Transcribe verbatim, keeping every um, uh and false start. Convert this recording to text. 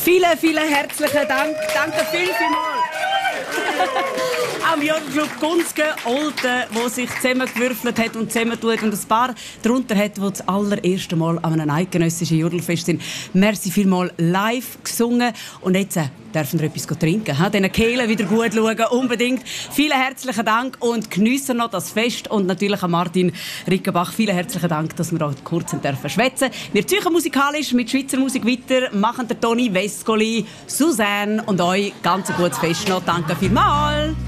Vielen, vielen herzlichen Dank. Danke viel, vielmals. Am Jodelclub Gunzgen Olten, der sich zusammengewürfelt hat und zusammentut und ein paar darunter hat, die das allererste Mal an einem eidgenössischen Jodelfest sind. Merci vielmals live gesungen. Und jetzt äh, dürfen wir etwas trinken. Ha? Diesen Kehlen wieder gut schauen, unbedingt. Vielen herzlichen Dank und geniessen noch das Fest. Und natürlich an Martin Rickenbach, vielen herzlichen Dank, dass wir auch kurz dürfen schwätzen. Wir ziehen musikalisch mit Schweizer Musik weiter, machen der Toni Vescoli, Suzanne und euch ganz ein gutes Fest noch. Danke vielmals.